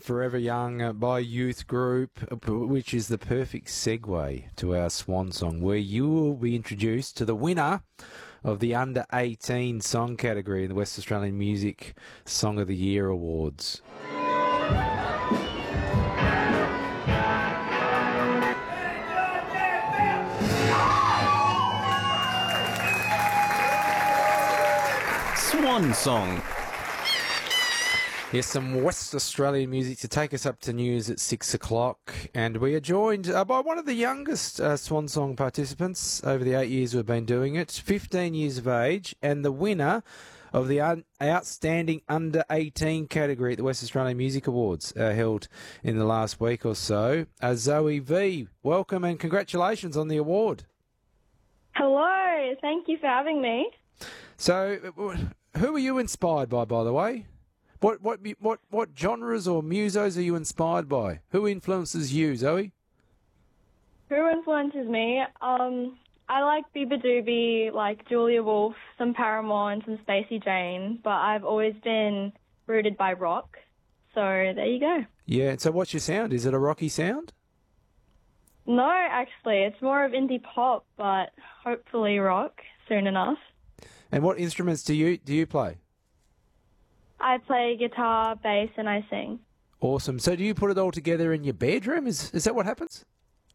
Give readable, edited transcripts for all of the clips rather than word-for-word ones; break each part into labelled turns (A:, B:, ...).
A: Forever Young by Youth Group, which is the perfect segue to our swan song, where you will be introduced to the winner of the Under 18 song category in the West Australian Music Song of the Year Awards.
B: Swan song.
A: Yes, some West Australian music to take us up to news at 6 o'clock. And we are joined by one of the youngest Swan Song participants over the 8 years we've been doing it, 15 years of age, and the winner of the Outstanding Under 18 category at the West Australian Music Awards held in the last week or so. Zoe V, welcome and congratulations on the award.
C: Hello, thank you for having me.
A: So, who were you inspired by the way? What genres or musos are you inspired by? Who influences you, Zoe?
C: Who influences me? I like Biba Doobie, like Julia Wolf, some Paramore and some Stacey Jane, but I've always been rooted by rock. So there you go.
A: Yeah, so what's your sound? Is it a rocky sound?
C: No, actually, it's more of indie pop, but hopefully rock soon enough.
A: And what instruments do you play?
C: I play guitar, bass, and I sing.
A: Awesome. So do you put it all together in your bedroom? Is that what happens?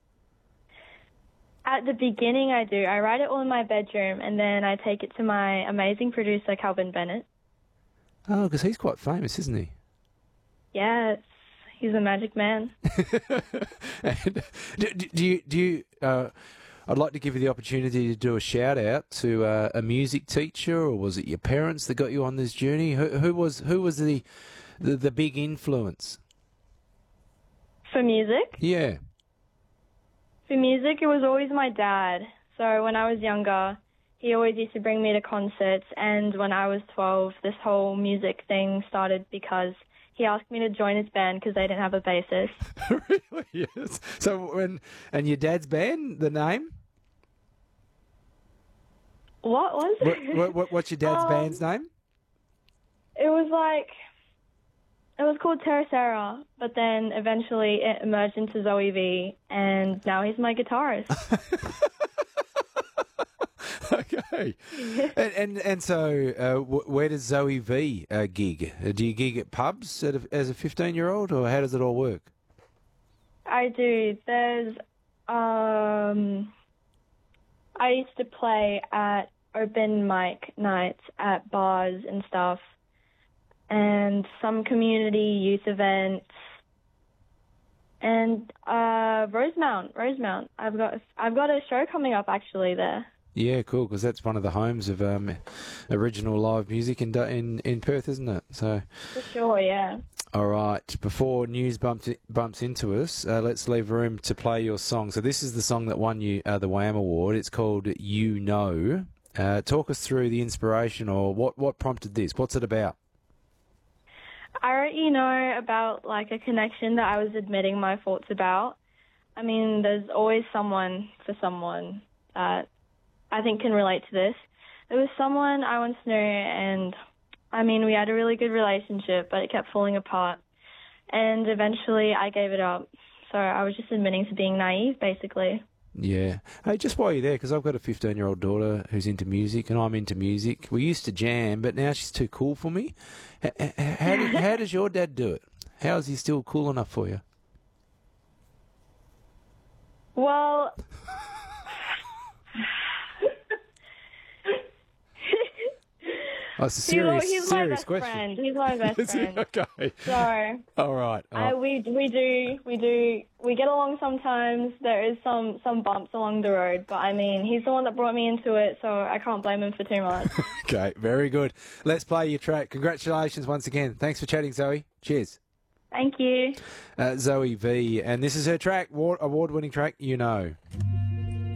C: At the beginning, I do. I write it all in my bedroom, and then I take it to my amazing producer, Calvin Bennett.
A: Oh, because he's quite famous, isn't he?
C: Yes, he's a magic man.
A: And do you I'd like to give you the opportunity to do a shout out to a music teacher, or was it your parents that got you on this journey? Who was the big influence?
C: For music?
A: Yeah.
C: For music, it was always my dad. So when I was younger, he always used to bring me to concerts, and when I was 12, this whole music thing started because he asked me to join his band because they didn't have a bassist.
A: Really? Yes. So and your dad's band, the name?
C: What was it?
A: What's your dad's band's name?
C: It was called Terracera, but then eventually it emerged into Zoe V, and now he's my guitarist.
A: Okay. And so where does Zoe V gig? Do you gig at pubs as a 15-year-old, or how does it all work?
C: I do. There's I used to play at open mic nights at bars and stuff, and some community youth events, and Rosemount. I've got a show coming up actually there.
A: Yeah, cool, because that's one of the homes of original live music in Perth, isn't it? So
C: for sure, yeah.
A: All right, before news bumps into us, let's leave room to play your song. So this is the song that won you the WAM Award. It's called You Know. Talk us through the inspiration, or what prompted this. What's it about?
C: I wrote You Know about like a connection that I was admitting my thoughts about. I mean, there's always someone for someone that I think can relate to this. There was someone I once knew, and I mean, we had a really good relationship, but it kept falling apart. And eventually I gave it up. So I was just admitting to being naive, basically.
A: Yeah. Hey, just while you're there, because I've got a 15-year-old daughter who's into music, and I'm into music. We used to jam, but now she's too cool for me. How does your dad do it? How is he still cool enough for you?
C: Well,
A: Oh, it's a serious,
C: he's
A: serious
C: my best
A: question.
C: friend. He's my best friend.
A: Okay.
C: So,
A: all right.
C: we get along sometimes. There is some bumps along the road, but I mean, he's the one that brought me into it, so I can't blame him for too much.
A: Okay, very good. Let's play your track. Congratulations once again. Thanks for chatting, Zoe. Cheers.
C: Thank you.
A: Zoe V, and this is her track, award-winning track, You Know.